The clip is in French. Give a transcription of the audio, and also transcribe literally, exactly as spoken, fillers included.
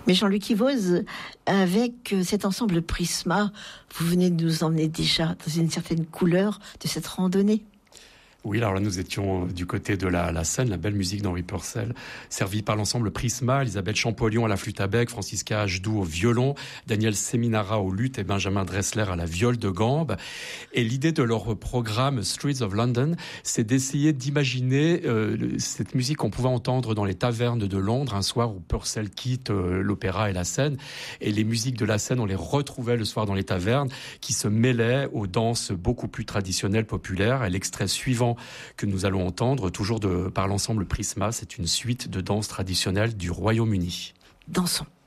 Mais Jean-Luc Ivoz, avec cet ensemble Prisma, vous venez de nous emmener déjà dans une certaine couleur de cette randonnée. Oui, alors là, nous étions du côté de la, la scène, la belle musique d'Henri Purcell, servie par l'ensemble Prisma, Elisabeth Champollion à la flûte à bec, Francisca Ajdou au violon, Daniel Seminara au luth et Benjamin Dressler à la viole de gambe. Et l'idée de leur programme Streets of London, c'est d'essayer d'imaginer euh, cette musique qu'on pouvait entendre dans les tavernes de Londres, un soir où Purcell quitte euh, l'opéra et la scène. Et les musiques de la scène, on les retrouvait le soir dans les tavernes, qui se mêlaient aux danses beaucoup plus traditionnelles, populaires. Et l'extrait suivant que nous allons entendre, toujours de, par l'ensemble Prisma, c'est une suite de danses traditionnelles du Royaume-Uni. Dansons.